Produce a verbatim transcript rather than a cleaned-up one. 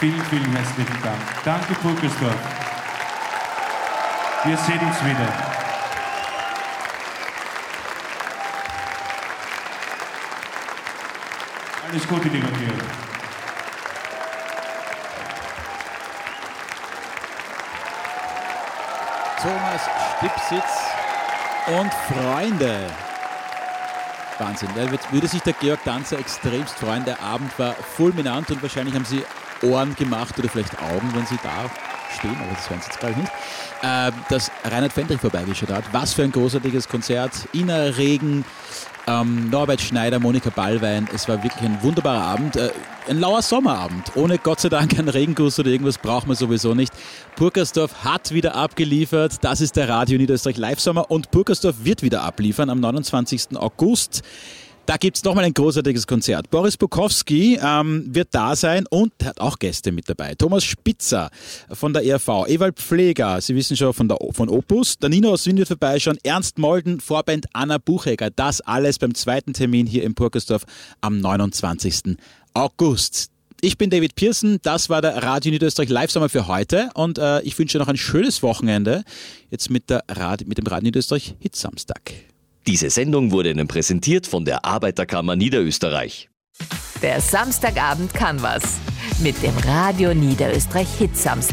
Vielen, vielen herzlichen Dank. Danke, Purkersdorf. Wir sehen uns wieder. Alles Gute, lieber Georg. Thomas Stipsitz und Freunde. Wahnsinn, da würde sich der Georg Danzer extremst freuen. Der Abend war fulminant und wahrscheinlich haben Sie Ohren gemacht oder vielleicht Augen, wenn Sie da stehen, aber das werden Sie jetzt gerade nicht, äh, dass Reinhard Fendrich vorbeigeschaut hat. Was für ein großartiges Konzert. Ina Regen, ähm, Norbert Schneider, Monika Ballwein. Es war wirklich ein wunderbarer Abend. Äh, ein lauer Sommerabend. Ohne Gott sei Dank einen Regenguss oder irgendwas braucht man sowieso nicht. Purkersdorf hat wieder abgeliefert. Das ist der Radio Niederösterreich Live-Sommer und Purkersdorf wird wieder abliefern am neunundzwanzigsten August. Da gibt es nochmal ein großartiges Konzert. Boris Bukowski ähm, wird da sein und hat auch Gäste mit dabei. Thomas Spitzer von der E R V, Ewald Pfleger, Sie wissen schon von, der, von Opus, der Nino aus Wien wird vorbeischauen, Ernst Molden, Vorband Anna Buchegger. Das alles beim zweiten Termin hier in Purkersdorf am neunundzwanzigsten August. Ich bin David Pearson, das war der Radio Niederösterreich Live-Sommer für heute und äh, ich wünsche noch ein schönes Wochenende jetzt mit, der Rad- mit dem Radio Niederösterreich Hitsamstag. Diese Sendung wurde Ihnen präsentiert von der Arbeiterkammer Niederösterreich. Der Samstagabend kann was. Mit dem Radio Niederösterreich Hitsamstag.